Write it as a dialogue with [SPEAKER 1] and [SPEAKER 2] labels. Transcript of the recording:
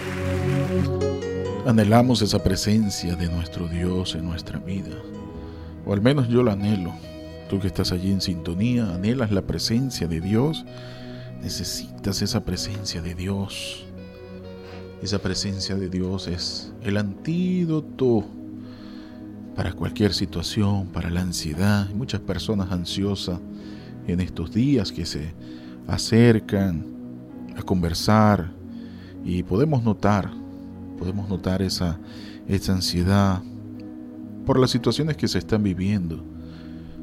[SPEAKER 1] Anhelamos esa presencia de nuestro Dios en nuestra vida, o al menos yo la anhelo. Tú que estás allí en sintonía, anhelas la presencia de Dios, necesitas esa presencia de Dios. Esa presencia de Dios es el antídoto para cualquier situación, para la ansiedad. Hay muchas personas ansiosas en estos días que se acercan a conversar y podemos notar esa ansiedad por las situaciones que se están viviendo.